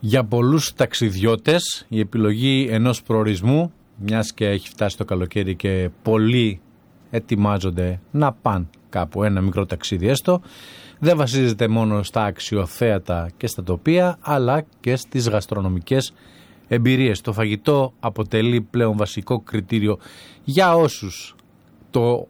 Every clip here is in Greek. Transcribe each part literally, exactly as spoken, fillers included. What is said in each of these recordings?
Για πολλούς ταξιδιώτες η επιλογή ενός προορισμού, μιας και έχει φτάσει το καλοκαίρι και πολλοί ετοιμάζονται να πάνε κάπου ένα μικρό ταξίδι έστω, δεν βασίζεται μόνο στα αξιοθέατα και στα τοπία, αλλά και στις γαστρονομικές εμπειρίες. Το φαγητό αποτελεί πλέον βασικό κριτήριο για όσους το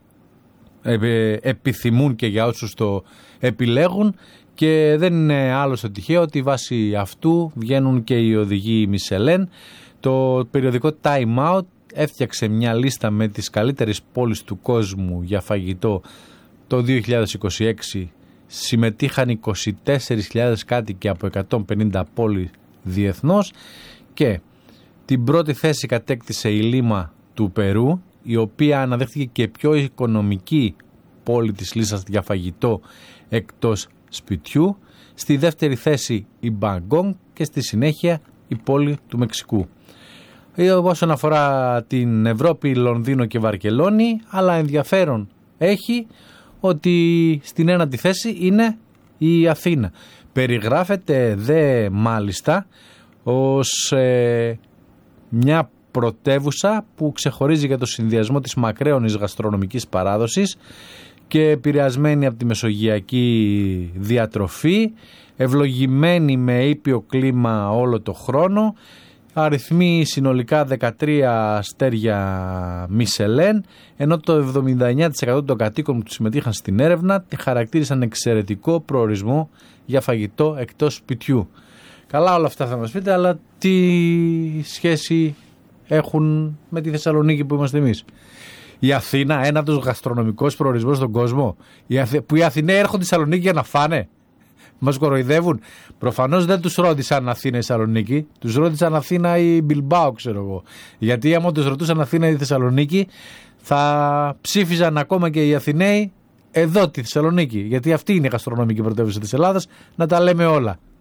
επιθυμούν και για όσους το επιλέγουν, και δεν είναι άλλο στο τυχαίο ότι βάσει αυτού βγαίνουν και οι οδηγοί Michelin. Το περιοδικό Time Out έφτιαξε μια λίστα με τις καλύτερες πόλεις του κόσμου για φαγητό το δύο χιλιάδες είκοσι έξι. Συμμετείχαν είκοσι τέσσερις χιλιάδες κάτοικοι από εκατόν πενήντα πόλεις διεθνώς, και την πρώτη θέση κατέκτησε η Λίμα του Περού, η οποία αναδέχτηκε και πιο οικονομική πόλη της λίστας για φαγητό εκτός σπιτιού. Στη δεύτερη θέση η Μπαγκόγκ και στη συνέχεια η πόλη του Μεξικού. Όσον αφορά την Ευρώπη, Λονδίνο και Βαρκελόνη, αλλά ενδιαφέρον έχει ότι στην ένατη θέση είναι η Αθήνα. Περιγράφεται δε μάλιστα ως ε, μια πρωτεύουσα που ξεχωρίζει για το συνδυασμό της μακραίωνης γαστρονομικής παράδοσης και επηρεασμένη από τη μεσογειακή διατροφή, ευλογημένη με ήπιο κλίμα όλο το χρόνο, αριθμεί συνολικά δεκατρία αστέρια Michelin, ενώ το εβδομήντα εννέα τοις εκατό των κατοίκων που συμμετείχαν στην έρευνα τη χαρακτήρισαν εξαιρετικό προορισμό για φαγητό εκτός σπιτιού. Καλά όλα αυτά θα μας πείτε, αλλά τι σχέση έχουν με τη Θεσσαλονίκη που είμαστε εμείς? Η Αθήνα, ένα από τους γαστρονομικούς προορισμούς στον κόσμο, που οι Αθηναίοι έρχονται στη Θεσσαλονίκη για να φάνε? Μας κοροϊδεύουν. Προφανώς δεν τους ρώτησαν Αθήνα ή Θεσσαλονίκη, τους ρώτησαν Αθήνα ή Μπιλμπάο, ξέρω εγώ. Γιατί άμα τους ρωτούσαν Αθήνα ή Θεσσαλονίκη, θα ψήφιζαν ακόμα και οι Αθηναίοι εδώ τη Θεσσαλονίκη. Γιατί αυτή είναι η γαστρονομική πρωτεύουσα της Ελλάδας, να τα λέμε όλα.